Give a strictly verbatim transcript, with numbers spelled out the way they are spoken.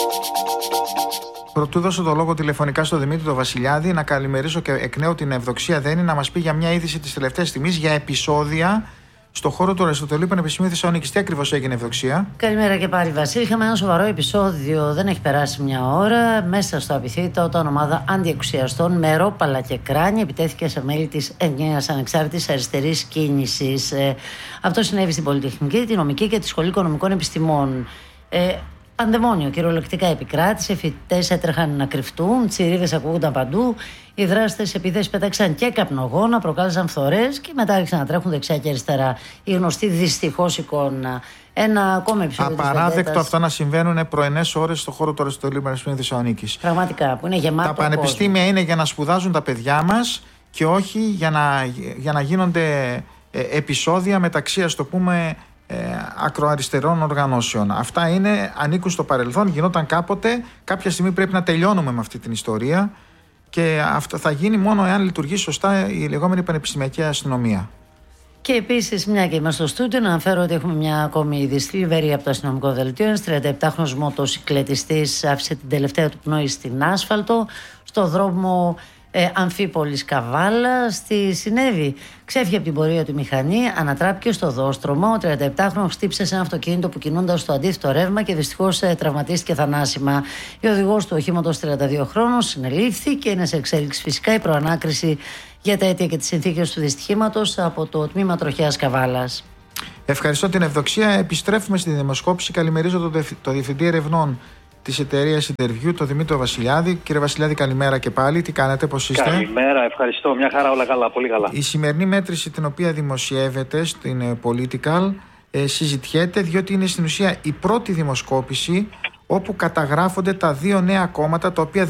Πρωτού δώσω το λόγο τηλεφωνικά στον Δημήτρη τον Βασιλιάδη, να καλημερίσω και εκ νέου την Ευδοξία Δένη να μας πει για μια είδηση της τελευταίας στιγμής για επεισόδια στο χώρο του Αριστοτελείου Πανεπιστημίου Θεσσαλονίκης. Τι ακριβώς έγινε, Ευδοξία? Καλημέρα και πάλι, Βασίλη. Είχαμε ένα σοβαρό επεισόδιο, δεν έχει περάσει μια ώρα. Μέσα στο Απιθύτα, όταν ομάδα αντιεξουσιαστών με ρόπαλα και κράνη επιτέθηκε σε μέλη της ενιαίας ανεξάρτητης αριστερής κίνησης. Ε, αυτό συνέβη στην Πολυτεχνική, τη Νομική και τη Σχολή Οικονομικών Επιστημών. Ε, Πανδαιμόνιο κυριολεκτικά επικράτησε, οι φοιτητές έτρεχαν να κρυφτούν, τσιρίδες ακούγονταν παντού. Οι δράστες επίθεσης πέταξαν και καπνογόνα, προκάλεσαν φθορές και μετά άρχισαν να τρέχουν δεξιά και αριστερά. Η γνωστή δυστυχώς εικόνα. Ένα ακόμα επεισόδιο. Απαράδεκτο αυτά να συμβαίνουν πρωινές ώρες στο χώρο του Αριστοτελείου Πανεπιστημίου Θεσσαλονίκης. Πραγματικά, που είναι γεμάτο. Τα πανεπιστήμια κόσμο. Είναι για να σπουδάζουν τα παιδιά μας και όχι για να, για να γίνονται ε, επεισόδια μεταξύ, ας το πούμε, Ε, ακροαριστερών οργανώσεων. Αυτά είναι, ανήκουν στο παρελθόν, γινόταν κάποτε. Κάποια στιγμή πρέπει να τελειώνουμε με αυτή την ιστορία και αυτό θα γίνει μόνο εάν λειτουργεί σωστά η λεγόμενη πανεπιστημιακή αστυνομία. Και επίσης, μια και είμαστε στο στούντιο, να αναφέρω ότι έχουμε μια ακόμη είδηση θλιβερή από το αστυνομικό δελτίο. Ένας τριανταεπτάχρονος μοτοσυκλετιστής άφησε την τελευταία του πνοή στην άσφαλτο στο δρόμο Ε, Αμφίπολης Καβάλα. Στη συνέβη. Ξέφυγε από την πορεία του μηχανή, ανατράπηκε στο δόστρωμα. Ο τριανταεπτάχρονος χτύπησε σε ένα αυτοκίνητο που κινούνταν στο αντίθετο ρεύμα και δυστυχώς ε, τραυματίστηκε θανάσιμα. Ο οδηγός του οχήματος, τριάντα δύο χρόνος, συνελήφθη και είναι σε εξέλιξη φυσικά η προανάκριση για τα αίτια και τις συνθήκες του δυστυχήματος από το τμήμα τροχέας Καβάλας. Ευχαριστώ την Ευδοξία. Επιστρέφουμε στη δημοσκόπηση. Καλημερίζω το, το Διευθυντή Ερευνών της εταιρείας Interview, τον Δημήτρη Βασιλιάδη. Κύριε Βασιλιάδη, καλημέρα και πάλι. Τι κάνετε, πώς είστε? Καλημέρα, ευχαριστώ. Μια χαρά, όλα καλά, πολύ καλά. Η σημερινή μέτρηση, την οποία δημοσιεύεται στην Political, ε, συζητιέται διότι είναι στην ουσία η πρώτη δημοσκόπηση όπου καταγράφονται τα δύο νέα κόμματα τα οποία